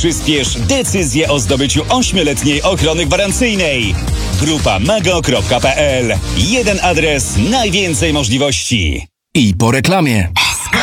przyspiesz decyzję o zdobyciu 8-letniej ochrony gwarancyjnej. Grupa mago.pl. Jeden adres, najwięcej możliwości. I po reklamie.